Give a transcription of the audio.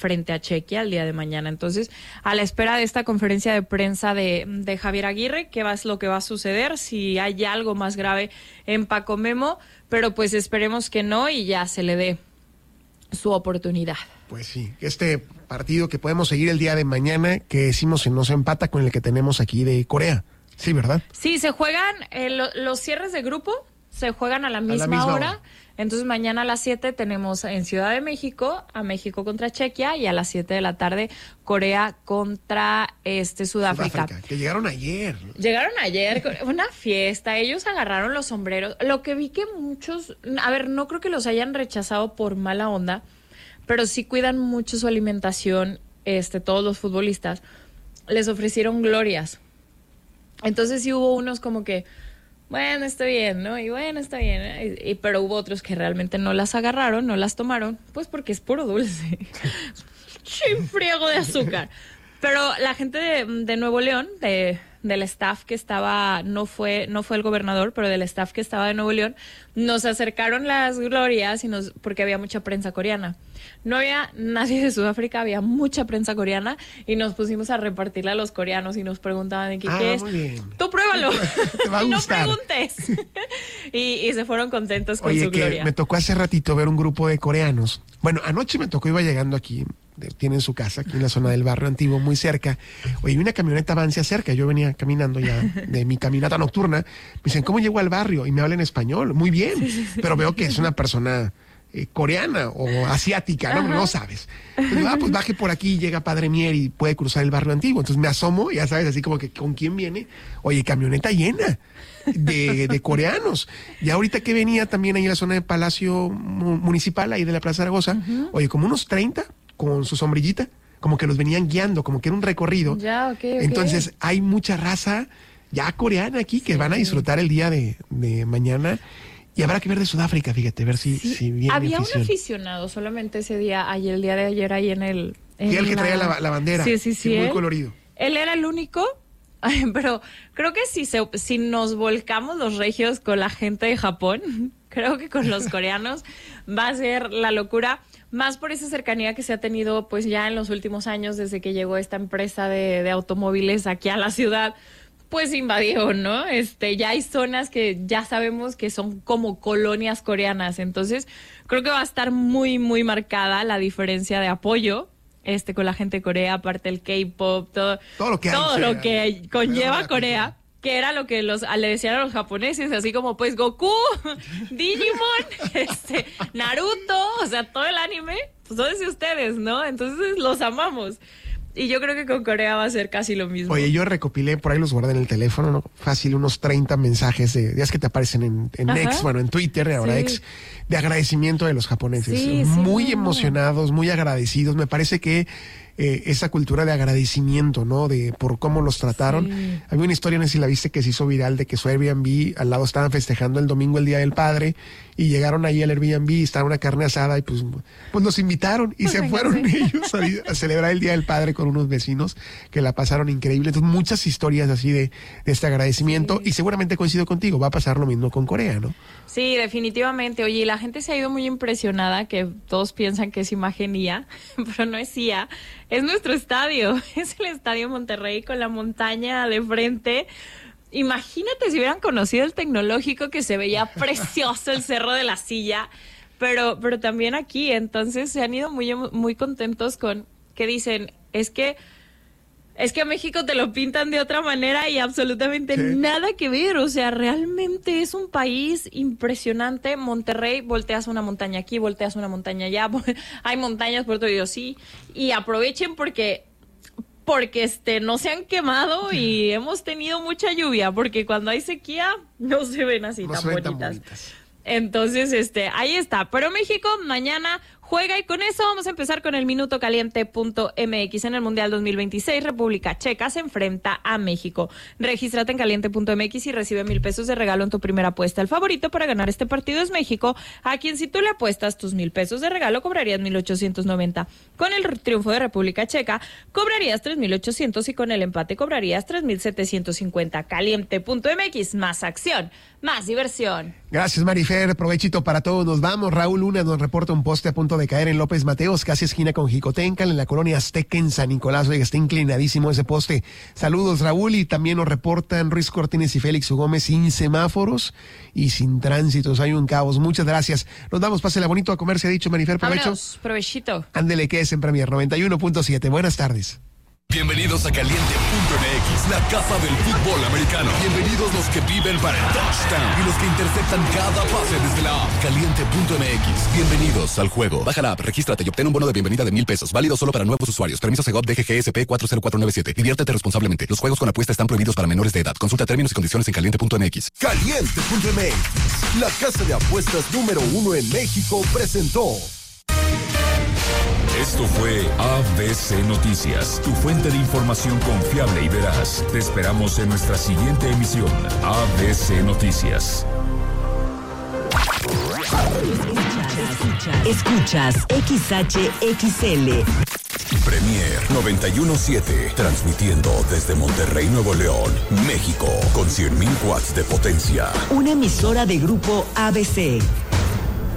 frente a Chequia el día de mañana. Entonces, a la espera de esta conferencia de prensa de Javier Aguirre, qué es lo que va a suceder, si hay algo más grave en Paco Memo, pero pues esperemos que no y ya se le dé su oportunidad. Pues sí, este partido que podemos seguir el día de mañana, que decimos no se empata con el que tenemos aquí de Corea. Sí, ¿verdad? Sí, se juegan los cierres de grupo, se juegan a la misma hora. Entonces mañana a las 7 tenemos en Ciudad de México a México contra Chequia y a las 7 de la tarde Corea contra Sudáfrica. Que llegaron ayer. Una fiesta, ellos agarraron los sombreros. Lo que vi que muchos, a ver, no creo que los hayan rechazado por mala onda, pero sí cuidan mucho su alimentación, todos los futbolistas. Les ofrecieron glorias. Entonces sí hubo unos como que, bueno, está bien, ¿no? Y bueno, está bien. Pero hubo otros que realmente no las agarraron, no las tomaron, pues porque es puro dulce. Friego de azúcar. Pero la gente de Nuevo León, del staff que estaba, no fue el gobernador, pero del staff que estaba de Nuevo León, nos acercaron las glorias porque había mucha prensa coreana. No había nadie de Sudáfrica, había mucha prensa coreana y nos pusimos a repartirla a los coreanos y nos preguntaban de qué es. Muy bien. Tú pruébalo. Te va a gustar. No preguntes. y se fueron contentos con su gloria. Me tocó hace ratito ver un grupo de coreanos. Bueno, anoche me tocó, iba llegando aquí, tienen su casa aquí en la zona del barrio antiguo, muy cerca. Oye, una camioneta va hacia cerca, yo venía caminando ya de mi caminata nocturna. Me dicen, ¿cómo llego al barrio? Y me hablan español, muy bien. Sí. Pero veo que es una persona coreana o asiática, no sabes. Entonces, pues baje por aquí, llega Padre Mier y puede cruzar el barrio antiguo. Entonces me asomo, ya sabes, así como que ¿con quién viene? Oye, camioneta llena de coreanos. Y ahorita que venía también ahí en la zona de Palacio Municipal, ahí de la Plaza Zaragoza, oye, como unos 30 con su sombrillita, como que los venían guiando, como que era un recorrido. Ya, okay. Entonces hay mucha raza ya coreana aquí que van a disfrutar el día de mañana. Y habrá que ver de Sudáfrica, fíjate, ver si viene. Había un aficionado solamente ese día, el día de ayer ahí en el... Y el que traía la bandera. Sí, muy colorido. Él era el único, pero creo que si nos volcamos los regios con la gente de Japón, creo que con los coreanos va a ser la locura, más por esa cercanía que se ha tenido pues ya en los últimos años desde que llegó esta empresa de automóviles aquí a la ciudad. Pues invadió, ¿no? Ya hay zonas que ya sabemos que son como colonias coreanas, entonces creo que va a estar muy, muy marcada la diferencia de apoyo con la gente de Corea, aparte el K-pop, todo lo que conlleva Corea, que era lo que le decían a los japoneses, así como pues Goku, Digimon, Naruto, o sea, todo el anime, pues todo es de ustedes, ¿no? Entonces los amamos. Y yo creo que con Corea va a ser casi lo mismo. Oye, yo recopilé, por ahí los guardé en el teléfono, ¿no? Fácil, unos 30 mensajes de días que te aparecen en X, en Twitter, ahora X, de agradecimiento de los japoneses. Muy emocionados, muy agradecidos. Me parece que esa cultura de agradecimiento, ¿no? Por cómo los trataron. Sí. Había una historia, no sé si la viste, que se hizo viral de que su Airbnb al lado estaban festejando el domingo, el Día del Padre, y llegaron ahí al Airbnb y estaba una carne asada y pues los invitaron y se fueron ellos a celebrar el Día del Padre con unos vecinos que la pasaron increíble. Entonces muchas historias así de este agradecimiento y seguramente coincido contigo, va a pasar lo mismo con Corea, ¿no? Sí, definitivamente. Oye, la gente se ha ido muy impresionada, que todos piensan que es imagen IA, pero no es IA. Es nuestro estadio, es el Estadio Monterrey con la montaña de frente. Imagínate si hubieran conocido el tecnológico, que se veía precioso el Cerro de la Silla, pero también aquí. Entonces se han ido muy, muy contentos con que dicen, es que a México te lo pintan de otra manera y absolutamente nada que ver. O sea, realmente es un país impresionante. Monterrey, volteas una montaña aquí, volteas una montaña allá. Hay montañas por todo ello, sí. Y aprovechen porque no se han quemado y hemos tenido mucha lluvia, porque cuando hay sequía no se ven así tan bonitas. Entonces, ahí está. Pero México mañana juega y con eso vamos a empezar con el minutocaliente.mx. En el Mundial 2026, República Checa se enfrenta a México. Regístrate en caliente.mx y recibe 1,000 pesos de regalo en tu primera apuesta. El favorito para ganar este partido es México, a quien si tú le apuestas tus 1,000 pesos de regalo cobrarías 1,890. Con el triunfo de República Checa cobrarías 3,800 y con el empate cobrarías 3,750. Caliente.mx, más acción, más diversión. Gracias, Marifer. Provechito para todos. Nos vamos. Raúl Luna nos reporta un poste a punto punto de caer en López Mateos, casi esquina con Jicotencal, en la colonia Azteca, en San Nicolás. Oiga, está inclinadísimo ese poste. Saludos, Raúl, y también nos reportan Ruiz Cortines y Félix Gómez sin semáforos y sin tránsitos. Hay un caos. Muchas gracias. Nos damos, pásela bonito a comer, se ha dicho, Marifer, provecho. Vámonos, provechito. Ándele, que es en Premier 91.7. Buenas tardes. Bienvenidos a Caliente.mx, la casa del fútbol americano. Bienvenidos los que viven para el touchdown y los que interceptan cada pase desde la app. Caliente.mx, bienvenidos al juego. Baja la app, regístrate y obtén un bono de bienvenida de $1,000. Válido solo para nuevos usuarios. Permiso Segov DGGSP 40497. Diviértete responsablemente. Los juegos con apuesta están prohibidos para menores de edad. Consulta términos y condiciones en Caliente.mx. Caliente.mx, la casa de apuestas número 1 en México, presentó. Esto fue ABC Noticias, tu fuente de información confiable y veraz. Te esperamos en nuestra siguiente emisión, ABC Noticias. Escuchas XHXL. Premier 91.7, transmitiendo desde Monterrey, Nuevo León, México, con 100,000 watts de potencia. Una emisora de Grupo ABC.